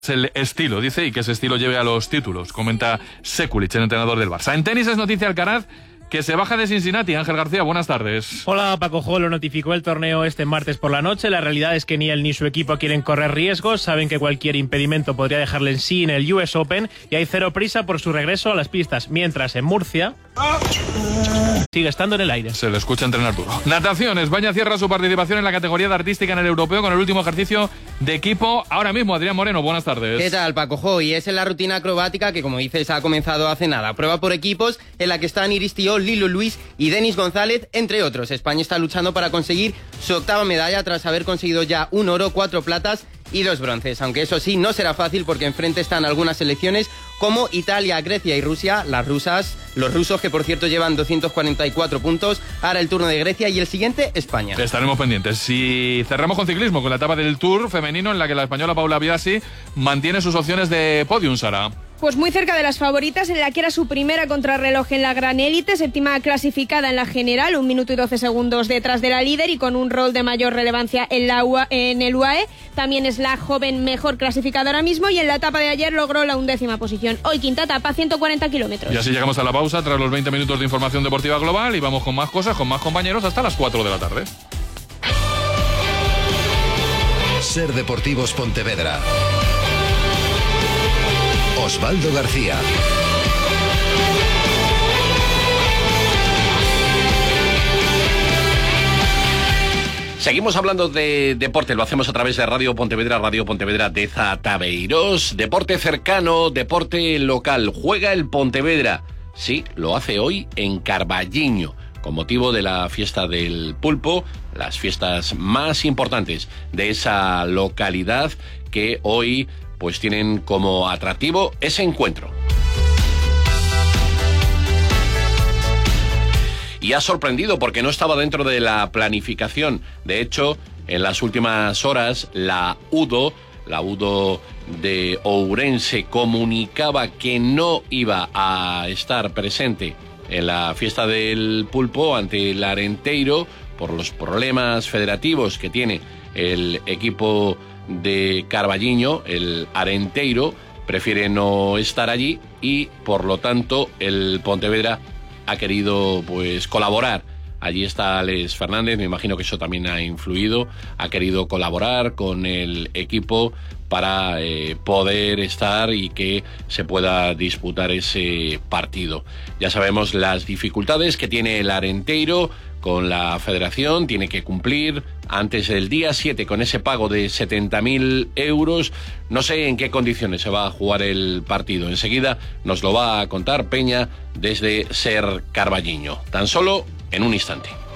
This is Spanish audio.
el estilo, dice, y que ese estilo lleve a los títulos, comenta Sekulic, el entrenador del Barça. En tenis es noticia Alcaraz, que se baja de Cincinnati. Ángel García, buenas tardes. Hola, Paco Jo, lo notificó el torneo este martes por la noche. La realidad es que ni él ni su equipo quieren correr riesgos, saben que cualquier impedimento podría dejarle en sí en el US Open y hay cero prisa por su regreso a las pistas, mientras en Murcia sigue estando en el aire. Se le escucha entrenar duro. Natación, España cierra su participación en la categoría de artística en el europeo con el último ejercicio de equipo. Ahora mismo, Adrián Moreno, buenas tardes. ¿Qué tal, Paco Jo? Y es en la rutina acrobática que, como dices, ha comenzado hace nada. Prueba por equipos en la que están Iris Tió, Lilo Luis y Denis González, entre otros. España está luchando para conseguir su octava medalla tras haber conseguido ya un oro, 4 platas y 2 bronces. Aunque eso sí, no será fácil porque enfrente están algunas selecciones como Italia, Grecia y Rusia. Los rusos, que por cierto llevan 244 puntos. Ahora el turno de Grecia y el siguiente, España. Estaremos pendientes. Si cerramos con ciclismo, con la etapa del Tour femenino en la que la española Paula Biasi mantiene sus opciones de podium, Sara. Pues muy cerca de las favoritas, en la que era su primera contrarreloj en la gran élite, séptima clasificada en la general, 1 minuto y 12 segundos detrás de la líder y con un rol de mayor relevancia en el UAE. También es la joven mejor clasificada ahora mismo y en la etapa de ayer logró la 11ª posición. Hoy quinta etapa, 140 kilómetros. Y así llegamos a la pausa tras los 20 minutos de información deportiva global y vamos con más cosas, con más compañeros hasta las 4 de la tarde. Ser Deportivos Pontevedra. Osvaldo García. Seguimos hablando de deporte, lo hacemos a través de Radio Pontevedra de Zatabeiros. Deporte cercano, deporte local. Juega el Pontevedra. Sí, lo hace hoy en Carballiño, con motivo de la fiesta del pulpo, las fiestas más importantes de esa localidad que hoy pues tienen como atractivo ese encuentro. Y ha sorprendido porque no estaba dentro de la planificación. De hecho, en las últimas horas, la UDO de Ourense comunicaba que no iba a estar presente en la fiesta del pulpo ante el Arenteiro por los problemas federativos que tiene el equipo de Carballiño. El Arenteiro prefiere no estar allí y por lo tanto el Pontevedra ha querido pues colaborar. Allí está Alex Fernández, me imagino que eso también ha influido, ha querido colaborar con el equipo para poder estar y que se pueda disputar ese partido. Ya sabemos las dificultades que tiene el Arenteiro con la federación, tiene que cumplir antes del día 7 con ese pago de 70.000 euros. No sé en qué condiciones se va a jugar el partido. Enseguida nos lo va a contar Peña desde Ser Carballiño. Tan solo en un instante.